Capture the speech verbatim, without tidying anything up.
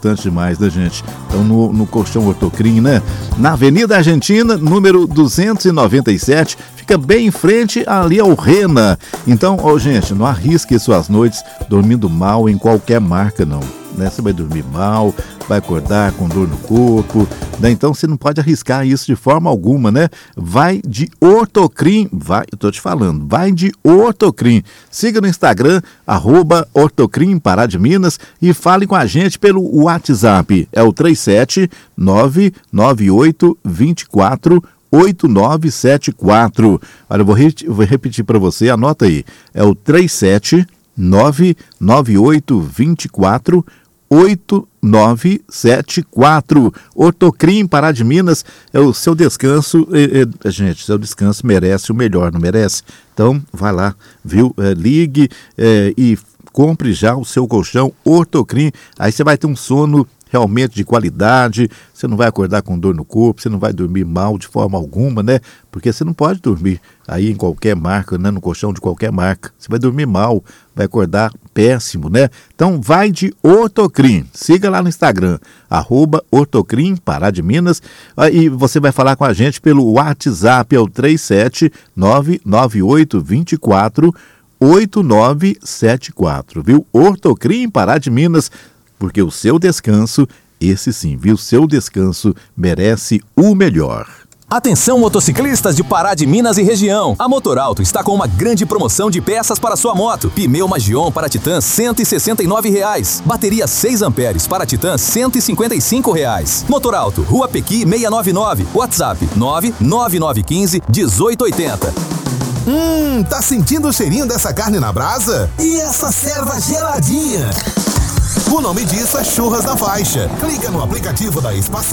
importante demais, né, gente? Então, no, no colchão Ortocrim, né? Na Avenida Argentina, número duzentos e noventa e sete, fica bem em frente ali ao Rena. Então, ó, gente, não arrisque suas noites dormindo mal em qualquer marca, não. Né? Você vai dormir mal, vai acordar com dor no corpo, né? Então você não pode arriscar isso de forma alguma, né? Vai de Ortocrim, vai, eu tô te falando, vai de Ortocrim. Siga no Instagram, arroba Ortocrim Pará de Minas e fale com a gente pelo WhatsApp, é o três sete nove nove oito dois quatro oito nove sete quatro. Olha, eu vou, re- eu vou repetir para você, anota aí, é o três sete nove nove oito dois quatro oito nove sete quatro. Ortocrim Pará de Minas é o seu descanso. É, é, gente, seu descanso merece o melhor, não merece? Então, vai lá, viu? É, ligue é, e compre já o seu colchão Ortocrim. Aí você vai ter um sono realmente de qualidade, você não vai acordar com dor no corpo, você não vai dormir mal de forma alguma, né? Porque você não pode dormir aí em qualquer marca, né? No colchão de qualquer marca. Você vai dormir mal, vai acordar péssimo, né? Então vai de Ortocrim. Siga lá no Instagram, arroba Ortocrim Pará de Minas. E você vai falar com a gente pelo WhatsApp, é o três sete nove nove oito dois quatro oito nove sete quatro, viu? Ortocrim Pará de Minas, porque o seu descanso, esse sim, viu? O seu descanso merece o melhor. Atenção, motociclistas de Pará de Minas e região. A Motorauto está com uma grande promoção de peças para sua moto. Pneu Magion para Titan, cento e sessenta e nove reais. Bateria seis amperes para Titan, cento e cinquenta e cinco reais. Motorauto, Rua Pequi seiscentos e noventa e nove. WhatsApp nove nove nove um cinco um oito oito zero. Hum, tá sentindo o cheirinho dessa carne na brasa? E essa serva geladinha? O nome disso é Churras da Faixa. Clica no aplicativo da Espaço